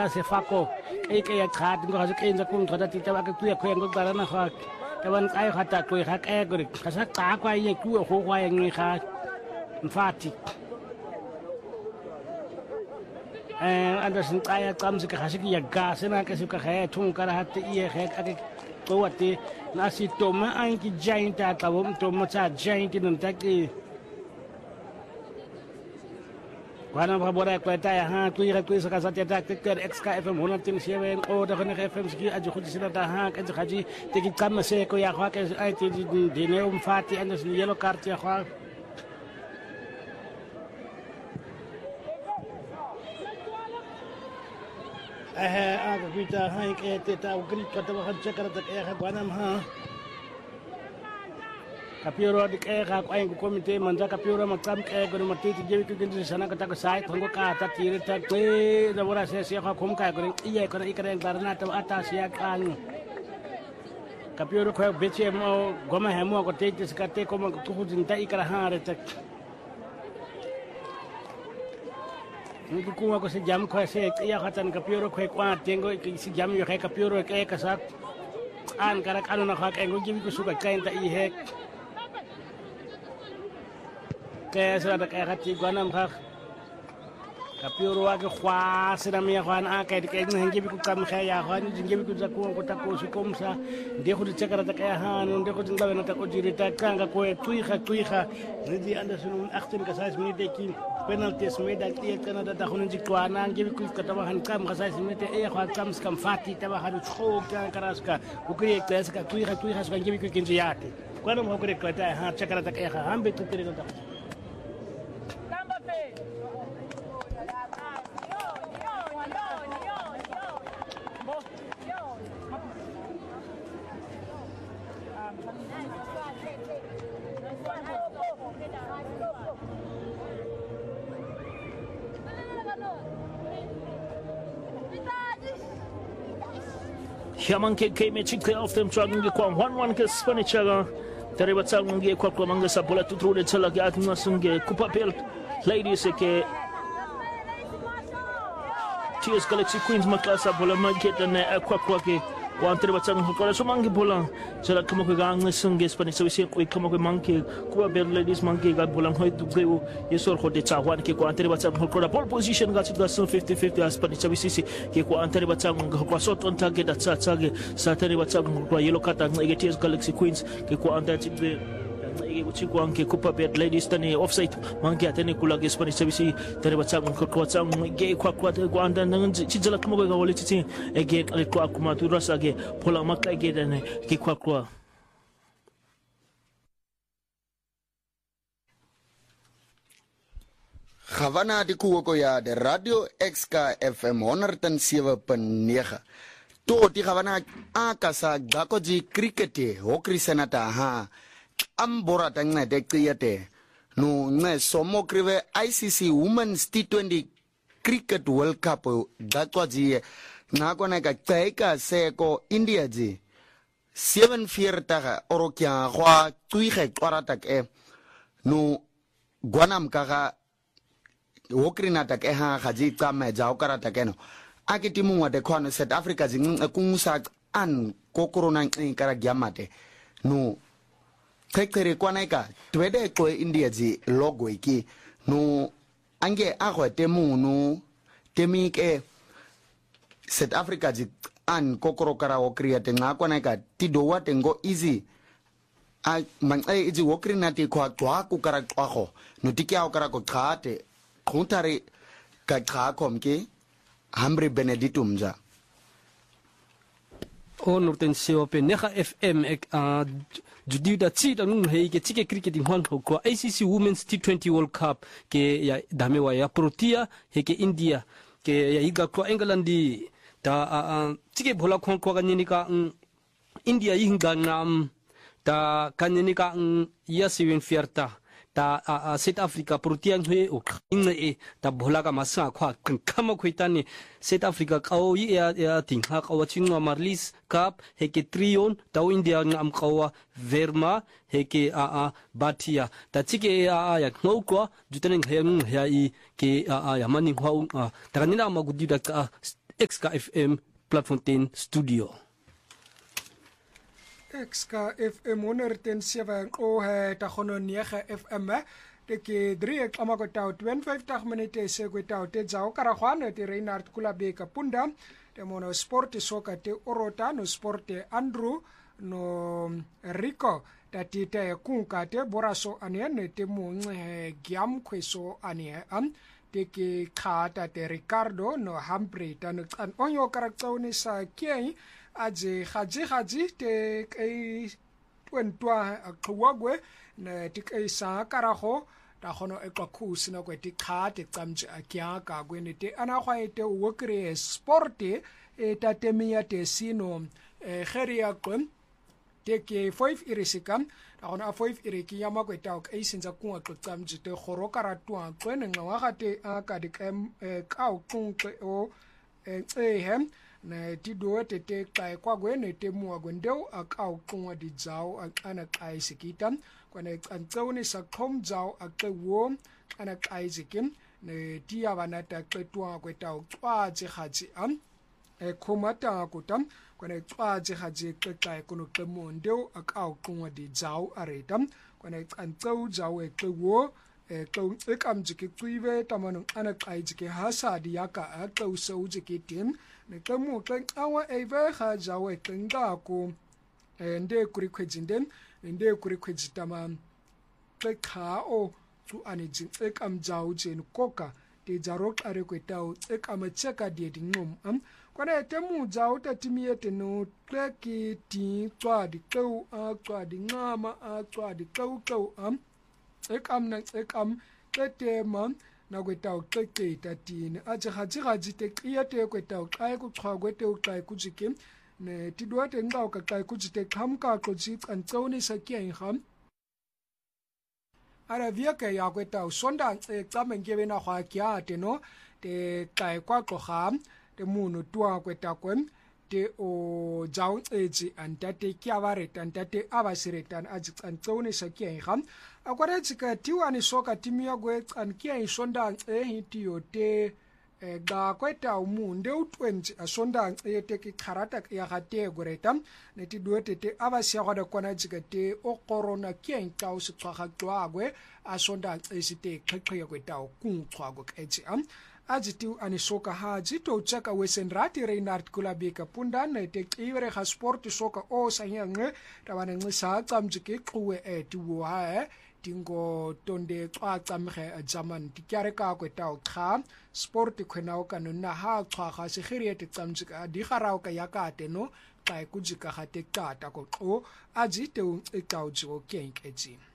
se fako e ke ya khat ngo ha ke nza kum thoda ti ta ka tu ya khwen go bara na kha ta ban kai khata ko kha ke go ka sa ta kwa ye ku ho kwa ye ngi kha mfati Anderson kaya kam se ka hasi ya gas na ka se ka kha thung ka ha te ye kha ka ko wate na si to ma ai ki giant ta ta bom to ma cha giant nun ta ki Wana ba bora ko ta ha tu ira ku sa ka sa ta ta ke XK FM 107 o da khone FM ski aju khudi sina ta ha ka khaji te ki kam se ko ya kha ke ai ti di ne mfati Anderson yellow card ya kha aga kita hai ke te ta ugri ka ta ha chakra ta ke ha gwanam ha kapioro di ke ha ko ai komite manja kapioro makam ke go mati ti jewi ku sana ka ta ko sai thongo ka ta ti re ta ke da bora se ha khom ka go iye ko ikare barna ta ata sia kan kapioro ko beche mo goma he mo ko te ti ska te ko mo ku jinta ikara ha re ta Ngi kuwa ko se jam ko se ya khatan kapioro ko kwa tengo si jam yo ka kapioro ke ka sak an kara kanu na khak engo jibi ko suka kain ta i hek ke sa da ka khati gwanam khak kapioro wa ke khwa se na me khwan a ka ke ngi jibi ko kam kha ya khwan jibi ko zakku ko ta ko su kom sa de khu chakara ta ka ha no de khu ngawe na ta ko jiri ta kanga ko tuiha ridi Anderson 18 ka 6 minute ki penalties meda tie Canada da khun jikwana ngibi ku ka tabahan kam khasai simete e khwa kam skam fati tabahan chok kan karaska ukri ekles ka tuiha ska ngibi ku kinji yake kwana mo ukri ka ta ha chakara ta ka ha ambe tu tere ta Yaman ke mechi ke auf dem Tragen gekommen 1-1 ke Spanichaga der Überzeugung ge kwa manga sa bola tutru de tsala ge atna sunge kupa pel ladies ke TS Galaxy Queens maklasa bola mageta ne kwa ke wantere batang ko so mangi bola tsala kamo ke gang sunge Spanish so se ko kamo ke mangi kupa pel ladies mangi ga bola hoy du ge yesor khote chawan ke ko wantere batang ko ball position ga 50-50 Spanish so ke ko wantere batang ko so ton target da tsage sa tere batang ko yellow card nge TS Galaxy Queens ke ko wantere nge uchiko anke kupa bet ladies tani offside mangi atene kula ge Spanish so tere batang ko tsang ge kwa ko anda nang chijala kamo ga wole titi ege ko akuma tu rasa ge pola maka ge dane ke kwa Havana di kuwako ya de Radio XK FM 107.9 to di Havana akasa gakoji cricket hokri senata ha ambora tangna de kriyate no ne somo krive ICC Women's T20 Cricket World Cup gakoji na kona ka taika seko India ji 7-4 taga orokia kwa tuige kwaratak no gwanam kaga wokrina tak ha haji kama jao karata keno akitimu wade kono South Africa jing kungusa an kokorona kara gyamate no tekere kwanaika twede ko India ji logo iki no ange akho temu no temike South Africa ji an kokoro kara okriate ngakwanaka tido wate ngo easy a mangai iji wokrina ti kwa ku kara kwaho no tikia kara ko khate Kuntari ka komke hambre benedictum ja o norten seope neha FM judi da chi da nun hei ke chike cricketing hon ko ICC Women's T20 World Cup ke ya damewa ya protia he ke India ke ya iga ko England di da chike bola khon ko ganni ka India hinga nam da kanni ka ya siwen fierta ta South Africa protiang hwe o inge ta bhola ka masa khwa khama khoitani South Africa kaw ya ting ha kaw chingwa marlis cup heke trion ta India ngam kaw verma heke batia ta chike ya ngau ko jutene ngayang ya i ke ya mani khwa ta kanina magudi da Exka FM Platfontein Studio. Exka FM 107 o he ta khono 9 FM te ke 3 kama ko tau 52 minute se ko tau te jao kara khwana te Reinhard Kulabeka punda te mono sport soka te orota no sport Andrew no Rico tati te kunka te boraso ane te mo giam kweso ane te ke khata te Ricardo no Humphrey tan an onyo karaktauni sa kei aje haji te kai tuentwa kwagwe na te kai sa karaho ta khono e kwakusi na kweti khate tsamje akya ka gwene te ana khwaite wokre sport e tatemia te sino kheria kon te ke 5 irisikam ta khono a 5 iriki yama kweta ok e sinza kunga tsamje te khoro karatwa kwene ngwa ga te aka de ka o kunke o hem na tido te kai kwa gwene te mua gwendeu akau kunwa di zao ana kai sikita kwana antsauni sa khom zao akwo ana kai sikim ne tia bana ta twa kweta ukwa je haji khomata kutam kwana twa je haji kai kuno temondeu akau kunwa di zao aretam kwana antsau zao ekwo ekam jike twive tamanu ana kai jike hasadi yaka akau so jike tim ne kamu kan awa eve ha jawe kenga ko nde kuri kwejinde nde kuri kwejitama kha o tu anijin ekam jawu jen koka te jarok are kwetao ekam cheka de dingum kwana temu jawu tatimiete no kleki ti twa di kau twa di ngama twa di kau ekam tetema na kwetao keke tatini aje haji te iyate kwetao kai ku chagwe te kai ku jike ne tidwa te ngao ka kai ku jite khamka ko ji antsauni sakia inham ara via ke ya kwetao sonda tsamengebe na khwa kya te no te kai kwa ko ham te munu twa kweta kwem te o jaun eji antate kyavare tantate abasiretan aji antsauni sakia inham akwara tsika tiwani soka timia gwe ankia isonda hitio te ga kweta umunde u20 asonda te ki kharata ya gate goretam ne ti duete te abasia goda kwana tsika te o corona kien tausi tsaga twagwe asonda esite khekhe kweta ku tsago keji ajitiu anisoka haji to chaka wesen rati Reinhard Kulabeka punda ne te iwere ga sport soka o sanyange tawana ngisa tsamjike kuwe tiwo tingo tonde twa tsamge German tikyare ka kweta kha sport khwenao kana na ha twa ga se khiriete tsamjika di garao ka yakate no kai kujika ga te kata ko ajite e taujo kenkeji